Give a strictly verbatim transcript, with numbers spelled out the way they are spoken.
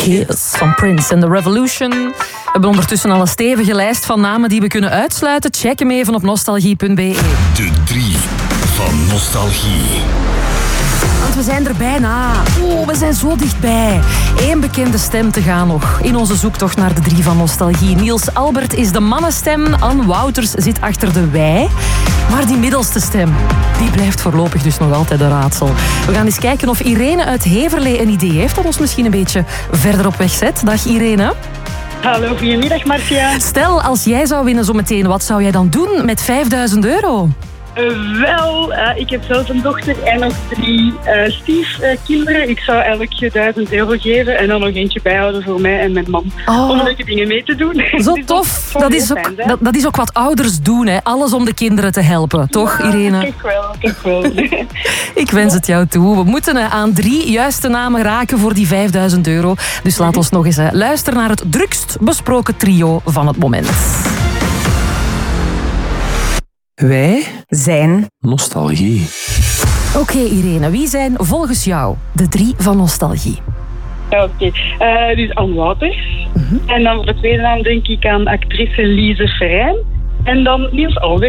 Kiss van Prince and the Revolution. We hebben ondertussen al een stevige lijst van namen die we kunnen uitsluiten. Check hem even op nostalgie punt be. De drie van Nostalgie. Want we zijn er bijna. Oh, we zijn zo dichtbij. Eén bekende stem te gaan nog in onze zoektocht naar de drie van Nostalgie. Niels Albert is de mannenstem. Anne Wouters zit achter de wij. Maar die middelste stem, die blijft voorlopig dus nog altijd een raadsel. We gaan eens kijken of Irene uit Heverlee een idee heeft dat ons misschien een beetje verder op weg zet. Dag Irene. Hallo, goedemiddag Marcia. Stel, als jij zou winnen zometeen, wat zou jij dan doen met vijfduizend euro? Uh, wel, uh, ik heb zelf een dochter en nog drie uh, stiefkinderen. Uh, ik zou elk duizend euro geven en dan nog eentje bijhouden voor mij en mijn man. Oh. Om leuke dingen mee te doen. Zo dus tof. Dat, dat, is ook, fijn, dat, dat is ook wat ouders doen, hè? Alles om de kinderen te helpen. Toch, ja, Irene? Kijk wel, kijk wel. Ik wens het jou toe. We moeten uh, aan drie juiste namen raken voor die vijfduizend euro. Dus laat ons nog eens uh, luisteren naar het drukst besproken trio van het moment. Wij zijn Nostalgie. Oké, okay, Irene, wie zijn volgens jou de drie van Nostalgie? Ja, oké. Okay. Uh, dus Anne Wouters. Mm-hmm. En dan voor de tweede naam denk ik aan actrice Lise Verijn. En dan Niels Albert.